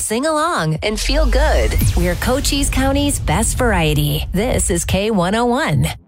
sing along and feel good. We're Cochise County's best variety. This is K101.